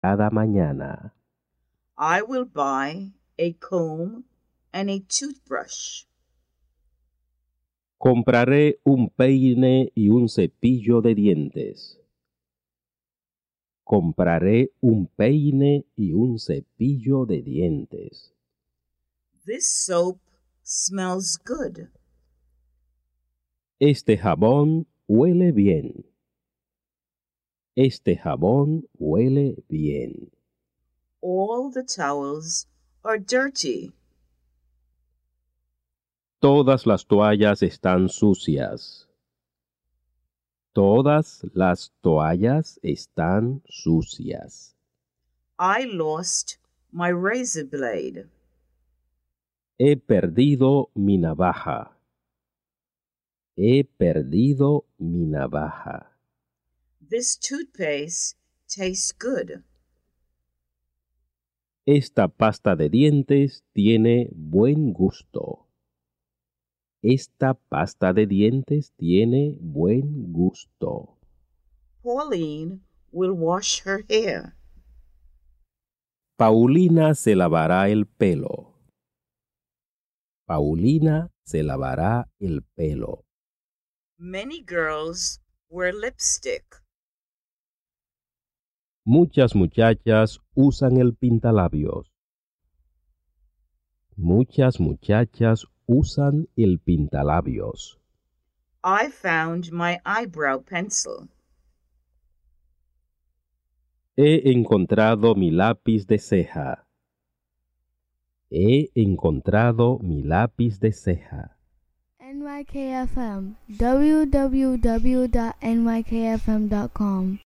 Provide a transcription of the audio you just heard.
cada mañana. I will buy a comb and a toothbrush. Compraré un peine y un cepillo de dientes. Compraré un peine y un cepillo de dientes. This soap smells good. Este jabón huele bien. Este jabón huele bien. All the towels are dirty. Todas las toallas están sucias. Todas las toallas están sucias. I lost my razor blade. He perdido mi navaja. He perdido mi navaja. This toothpaste tastes good. Esta pasta de dientes tiene buen gusto. Esta pasta de dientes tiene buen gusto. Pauline will wash her hair. Paulina se lavará el pelo. Paulina se lavará el pelo. Many girls wear lipstick. Muchas muchachas usan el pintalabios. Muchas muchachas usan el pintalabios. I found my eyebrow pencil. He encontrado mi lápiz de ceja. He encontrado mi lápiz de ceja. NYKFM, www.nykfm.com.